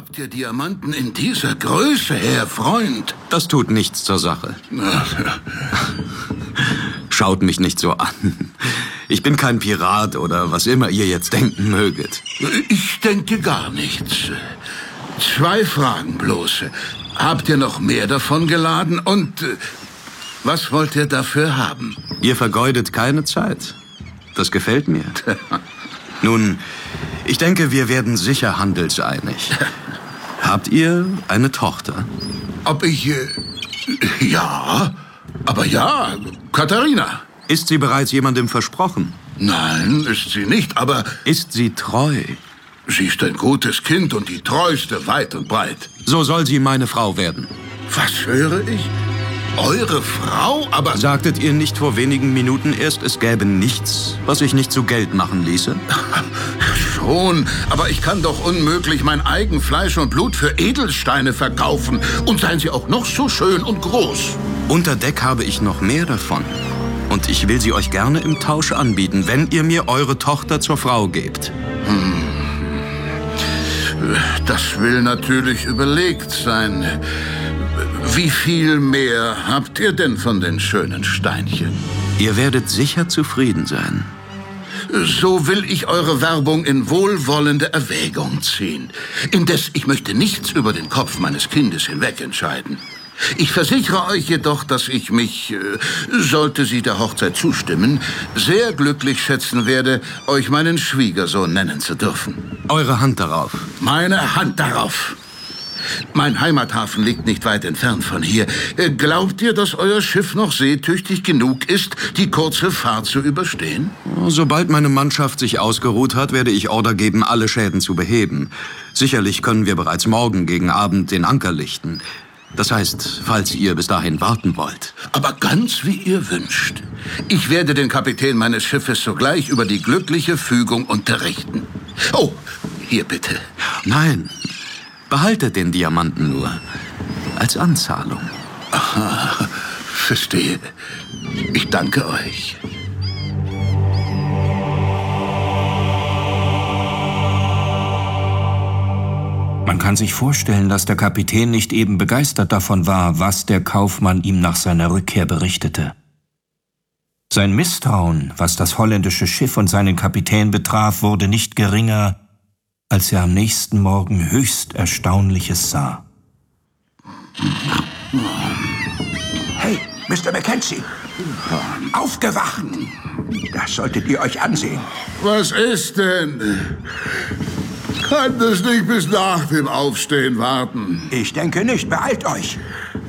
habt ihr Diamanten in dieser Größe, Herr Freund? Das tut nichts zur Sache. Schaut mich nicht so an. Ich bin kein Pirat oder was immer ihr jetzt denken möget. Ich denke gar nichts. 2 Fragen bloß. Habt ihr noch mehr davon geladen und was wollt ihr dafür haben? Ihr vergeudet keine Zeit. Das gefällt mir. Nun, ich denke, wir werden sicher handelseinig. Habt ihr eine Tochter? Ob ich... ja, aber ja, Katharina. Ist sie bereits jemandem versprochen? Nein, ist sie nicht, aber... Ist sie treu? Sie ist ein gutes Kind und die treueste weit und breit. So soll sie meine Frau werden. Was höre ich? Eure Frau? Aber... Sagtet ihr nicht vor wenigen Minuten erst, es gäbe nichts, was ich nicht zu Geld machen ließe? Schon, aber ich kann doch unmöglich mein eigen Fleisch und Blut für Edelsteine verkaufen. Und seien sie auch noch so schön und groß. Unter Deck habe ich noch mehr davon. Und ich will sie euch gerne im Tausch anbieten, wenn ihr mir eure Tochter zur Frau gebt. Das will natürlich überlegt sein. Wie viel mehr habt ihr denn von den schönen Steinchen? Ihr werdet sicher zufrieden sein. So will ich eure Werbung in wohlwollende Erwägung ziehen. Indes, ich möchte nichts über den Kopf meines Kindes hinweg entscheiden. Ich versichere euch jedoch, dass ich mich, sollte sie der Hochzeit zustimmen, sehr glücklich schätzen werde, euch meinen Schwiegersohn nennen zu dürfen. Eure Hand darauf. Meine Hand darauf. Mein Heimathafen liegt nicht weit entfernt von hier. Glaubt ihr, dass euer Schiff noch seetüchtig genug ist, die kurze Fahrt zu überstehen? Sobald meine Mannschaft sich ausgeruht hat, werde ich Order geben, alle Schäden zu beheben. Sicherlich können wir bereits morgen gegen Abend den Anker lichten. Das heißt, falls ihr bis dahin warten wollt. Aber ganz wie ihr wünscht. Ich werde den Kapitän meines Schiffes sogleich über die glückliche Fügung unterrichten. Oh, hier bitte. Nein, behaltet den Diamanten nur. Als Anzahlung. Aha, verstehe. Ich danke euch. Man kann sich vorstellen, dass der Kapitän nicht eben begeistert davon war, was der Kaufmann ihm nach seiner Rückkehr berichtete. Sein Misstrauen, was das holländische Schiff und seinen Kapitän betraf, wurde nicht geringer, als er am nächsten Morgen höchst Erstaunliches sah. Hey, Mr. Mackenzie! Aufgewacht! Das solltet ihr euch ansehen. Was ist denn? Kann das nicht bis nach dem Aufstehen warten? Ich denke nicht. Beeilt euch.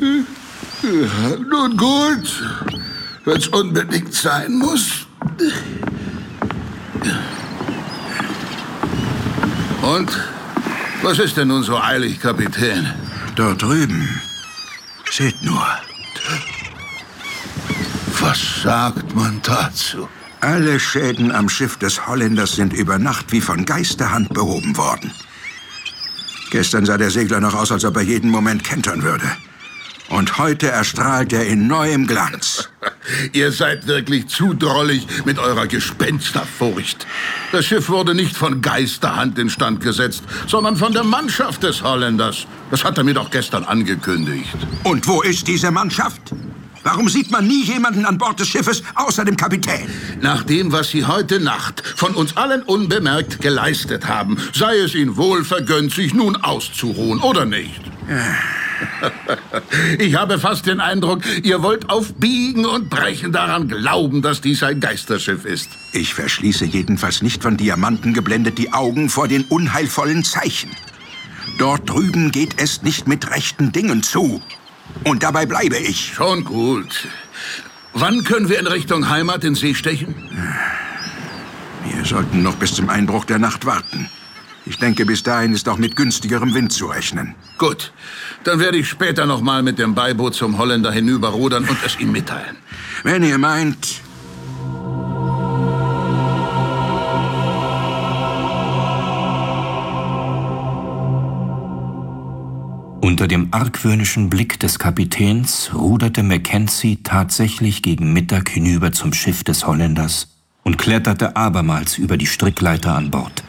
Nun gut, wenn es unbedingt sein muss. Und? Was ist denn nun so eilig, Kapitän? Dort drüben. Seht nur. Was sagt man dazu? Alle Schäden am Schiff des Holländers sind über Nacht wie von Geisterhand behoben worden. Gestern sah der Segler noch aus, als ob er jeden Moment kentern würde. Und heute erstrahlt er in neuem Glanz. Ihr seid wirklich zu drollig mit eurer Gespensterfurcht. Das Schiff wurde nicht von Geisterhand instand gesetzt, sondern von der Mannschaft des Holländers. Das hat er mir doch gestern angekündigt. Und wo ist diese Mannschaft? Warum sieht man nie jemanden an Bord des Schiffes außer dem Kapitän? Nach dem, was Sie heute Nacht von uns allen unbemerkt geleistet haben, sei es Ihnen wohl vergönnt, sich nun auszuruhen, oder nicht? Ich habe fast den Eindruck, ihr wollt auf Biegen und Brechen daran glauben, dass dies ein Geisterschiff ist. Ich verschließe jedenfalls nicht von Diamanten geblendet die Augen vor den unheilvollen Zeichen. Dort drüben geht es nicht mit rechten Dingen zu. Und dabei bleibe ich. Schon gut. Wann können wir in Richtung Heimat in See stechen? Wir sollten noch bis zum Einbruch der Nacht warten. Ich denke, bis dahin ist auch mit günstigerem Wind zu rechnen. Gut, dann werde ich später noch mal mit dem Beiboot zum Holländer hinüberrudern und es ihm mitteilen. Wenn ihr meint... Unter dem argwöhnischen Blick des Kapitäns ruderte Mackenzie tatsächlich gegen Mittag hinüber zum Schiff des Holländers und kletterte abermals über die Strickleiter an Bord.